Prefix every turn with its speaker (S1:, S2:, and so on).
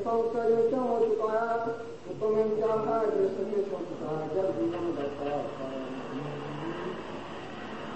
S1: उसका युद्ध हो चुका है, तो तुम क्या है जैसे कि